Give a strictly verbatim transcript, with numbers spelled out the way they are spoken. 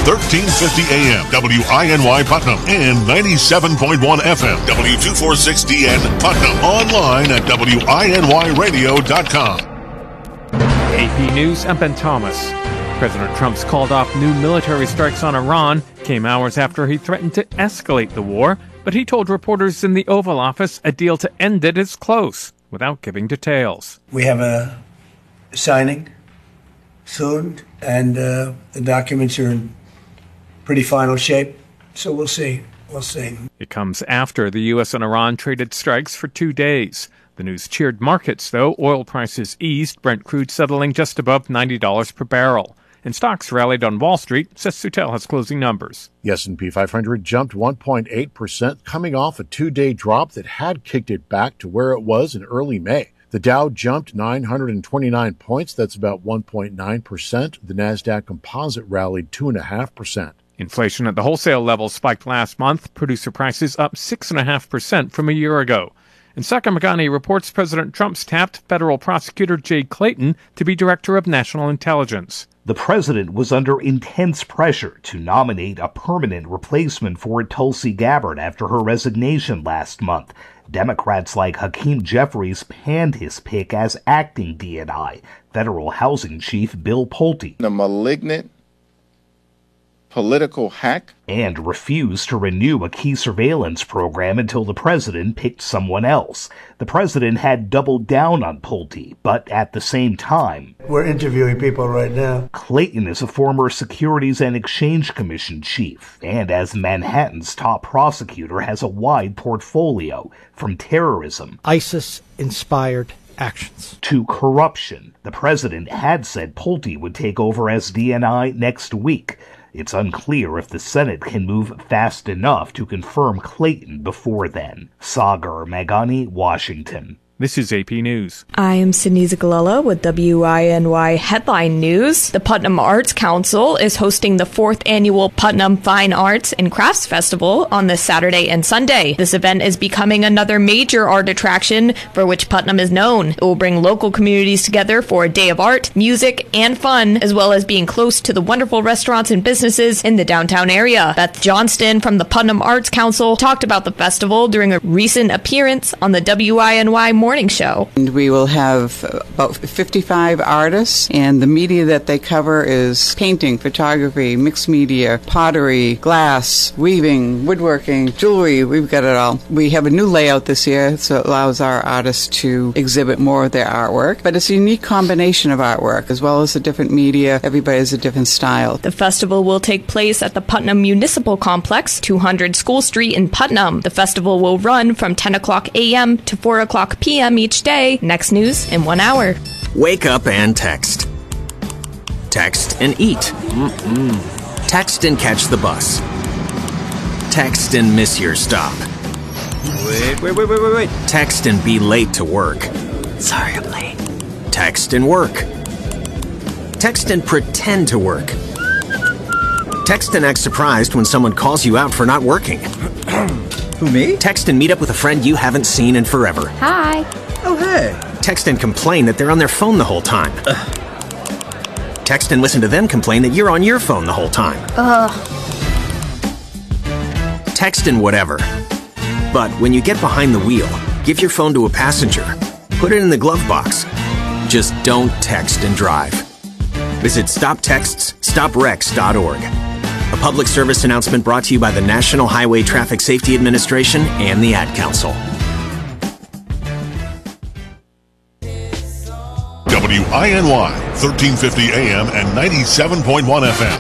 thirteen fifty A M, W I N Y Putnam, and ninety-seven point one F M, W two forty-six D N Putnam. Online at W I N Y radio dot com. A P News, I'm Ben Thomas. President Trump's called off new military strikes on Iran came hours after he threatened to escalate the war, but he told reporters in the Oval Office a deal to end it is close, without giving details. We have a signing soon, and uh, the documents are in pretty final shape, so we'll see. We'll see. It comes after the U S and Iran traded strikes for two days. The news cheered markets, though. Oil prices eased, Brent crude settling just above ninety dollars per barrel. And stocks rallied on Wall Street. Seth Sutel has closing numbers. The S and P five hundred jumped one point eight percent, coming off a two-day drop that had kicked it back to where it was in early May. The Dow jumped nine hundred twenty-nine points. That's about one point nine percent. The NASDAQ Composite rallied two point five percent. Inflation at the wholesale level spiked last month. Producer prices up six point five percent from a year ago. And Sacramagani reports President Trump's tapped federal prosecutor Jay Clayton to be director of national intelligence. The president was under intense pressure to nominate a permanent replacement for Tulsi Gabbard after her resignation last month. Democrats like Hakeem Jeffries panned his pick as acting D N I. Federal Housing Chief Bill Pulte, the malignant political hack, and refused to renew a key surveillance program until the president picked someone else. The president had doubled down on Pulte, but at the same time, we're interviewing people right now. Clayton is a former Securities and Exchange Commission chief, and as Manhattan's top prosecutor has a wide portfolio, from terrorism, ISIS-inspired actions, to corruption. The president had said Pulte would take over as D N I next week. It's unclear if the Senate can move fast enough to confirm Clayton before then. Sagar Magani, Washington. This is A P News. I am Sydney Zagalella with W I N Y Headline News. The Putnam Arts Council is hosting the fourth annual Putnam Fine Arts and Crafts Festival on this Saturday and Sunday. This event is becoming another major art attraction for which Putnam is known. It will bring local communities together for a day of art, music, and fun, as well as being close to the wonderful restaurants and businesses in the downtown area. Beth Johnston from the Putnam Arts Council talked about the festival during a recent appearance on the W I N Y Morning Show. And we will have about fifty-five artists, and the media that they cover is painting, photography, mixed media, pottery, glass, weaving, woodworking, jewelry. We've got it all. We have a new layout this year, so it allows our artists to exhibit more of their artwork. But it's a unique combination of artwork, as well as the different media. Everybody has a different style. The festival will take place at the Putnam Municipal Complex, two hundred School Street in Putnam. The festival will run from ten o'clock a m to four o'clock p m each day. Next news in one hour. Wake up and text. Text and eat. Mm-mm. Text and catch the bus. Text and miss your stop. Wait, wait, wait, wait, wait, wait. Text and be late to work. Sorry, I'm late. Text and work. Text and pretend to work. Text and act surprised when someone calls you out for not working. Who, me? Text and meet up with a friend you haven't seen in forever. Hi. Oh, hey. Text and complain that they're on their phone the whole time. Ugh. Text and listen to them complain that you're on your phone the whole time. Ugh. Text and whatever. But when you get behind the wheel, give your phone to a passenger. Put it in the glove box. Just don't text and drive. Visit stop texts stop wrecks dot org. A public service announcement brought to you by the National Highway Traffic Safety Administration and the Ad Council. W I N Y, thirteen fifty A M and ninety-seven point one F M.